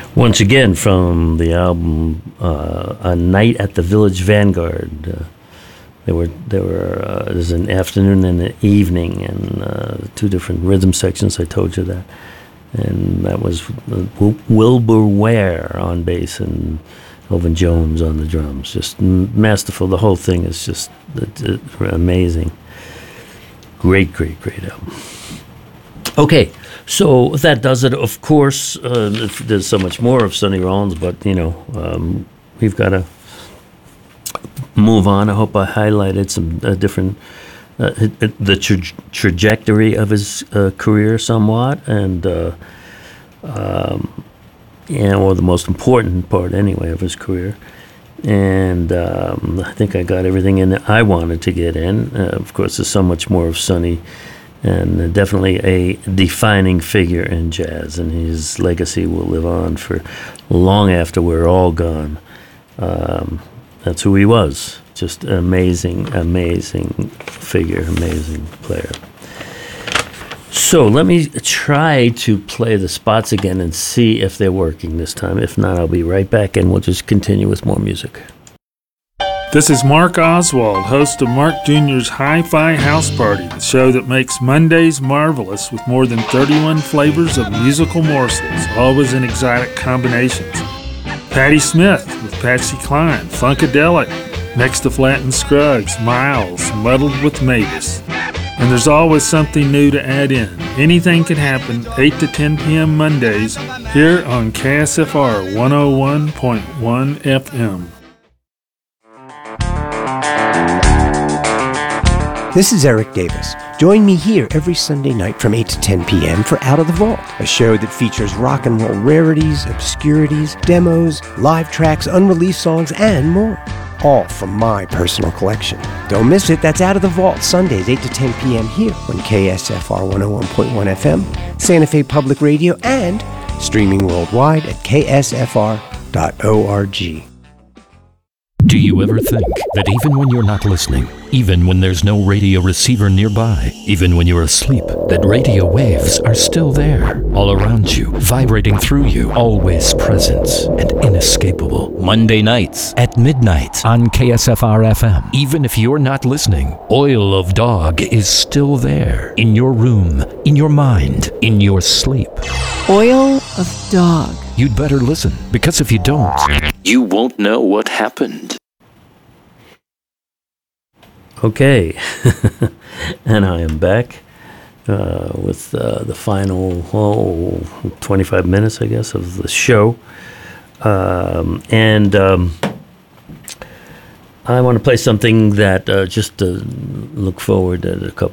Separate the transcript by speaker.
Speaker 1: Once again, from the album "A Night at the Village Vanguard." There's an afternoon and an evening, and two different rhythm sections. I told you that, and that was Wilbur Ware on bass and Elvin Jones on the drums. Just masterful. The whole thing is just amazing. Great album. Okay, so that does it. Of course, there's so much more of Sonny Rollins, but we've got to move on. I hope I highlighted some different the trajectory of his career somewhat, and or the most important part anyway of his career. And I think I got everything in that I wanted to get in. Of course, there's so much more of Sonny, and definitely a defining figure in jazz, and his legacy will live on for long after we're all gone. That's who he was. Just amazing figure, amazing player. So let me try to play the spots again and see if they're working this time. If not, I'll be right back and we'll just continue with more music.
Speaker 2: This is Mark Oswald, host of Mark Jr.'s Hi-Fi House Party, the show that makes Mondays marvelous with more than 31 flavors of musical morsels, always in exotic combinations. Patti Smith with Patsy Cline, Funkadelic, next to Flatt and Scruggs, Miles, muddled with Mavis. And there's always something new to add in. Anything can happen, 8 to 10 p.m. Mondays, here on KSFR 101.1 FM.
Speaker 3: This is Eric Davis. Join me here every Sunday night from 8 to 10 p.m. for Out of the Vault, a show that features rock and roll rarities, obscurities, demos, live tracks, unreleased songs, and more. All from my personal collection. Don't miss it. That's Out of the Vault, Sundays, 8 to 10 p.m. here on KSFR 101.1 FM, Santa Fe Public Radio, and streaming worldwide at ksfr.org.
Speaker 4: Do you ever think that even when you're not listening, even when there's no radio receiver nearby, even when you're asleep, that radio waves are still there, all around you, vibrating through you, always present and inescapable? Monday nights at midnight on KSFR-FM. Even if you're not listening, Oil of Dog is still there, in your room, in your mind, in your sleep.
Speaker 5: Oil of Dog.
Speaker 4: You'd better listen, because if you don't, you won't know what happened.
Speaker 1: Okay, and I am back with the final 25 minutes, I guess, of the show. And I want to play something that just to look forward at a couple